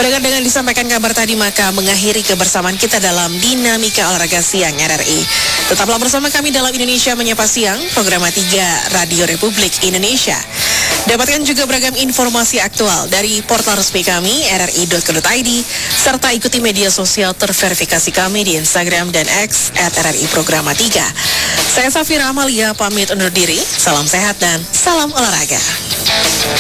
Pendengar, dengan disampaikan kabar tadi, maka mengakhiri kebersamaan kita dalam Dinamika Olahraga Siang RRI. Tetaplah bersama kami dalam Indonesia Menyapa Siang, program 3 Radio Republik Indonesia. Dapatkan juga beragam informasi aktual dari portal resmi kami, rri.co.id, serta ikuti media sosial terverifikasi kami di Instagram dan X @RRI Programa 3. Saya Safira Amalia, pamit undur diri. Salam sehat dan salam olahraga.